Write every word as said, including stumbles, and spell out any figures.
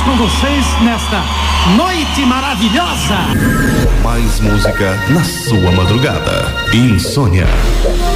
com vocês nesta noite maravilhosa. Mais música na sua madrugada. Insônia.